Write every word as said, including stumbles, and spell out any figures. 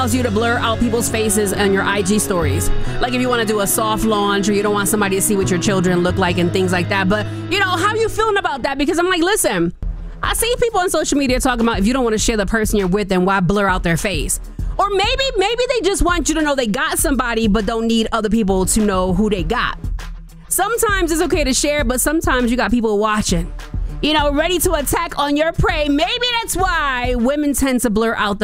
allows you to blur out people's faces on your I G stories. Like if you want to do a soft launch or you don't want somebody to see what your children look like and things like that. But, you know, how are you feeling about that? Because I'm like, listen, I see people on social media talking about if you don't want to share the person you're with, then why blur out their face? Or maybe, maybe they just want you to know they got somebody but don't need other people to know who they got. Sometimes it's okay to share, but sometimes you got people watching, you know, ready to attack on your prey. Maybe that's why women tend to blur out the